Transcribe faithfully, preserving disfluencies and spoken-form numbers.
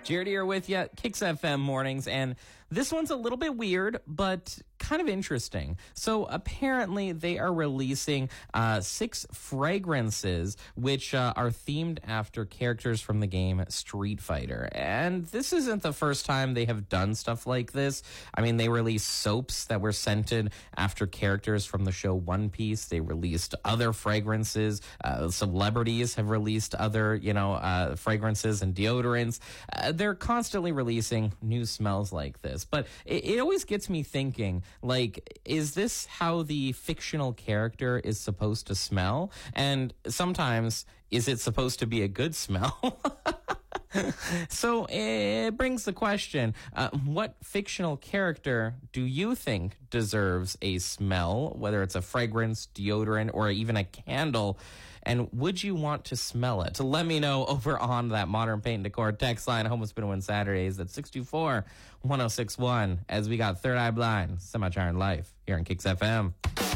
Jared here with you, Kicks F M mornings, and this one's a little bit weird, but kind of interesting. So apparently they are releasing uh, six fragrances which uh, are themed after characters from the game Street Fighter. And this isn't the first time they have done stuff like this. I mean, they released soaps that were scented after characters from the show One Piece. They released other fragrances. Uh, celebrities have released other, you know, uh, fragrances and deodorants. Uh, they're constantly releasing new smells like this. But it, it always gets me thinking, like, is this how the fictional character is supposed to smell? And sometimes, is it supposed to be a good smell? So it brings the question, uh, what fictional character do you think deserves a smell, whether it's a fragrance, deodorant, or even a candle? And would you want to smell it? So let me know over on that Modern Paint and Decor text line, Home of Spin and Win Saturdays at six two four, one oh six one, as we got Third Eye Blind, Semi-Charmed Life here on Kicks F M.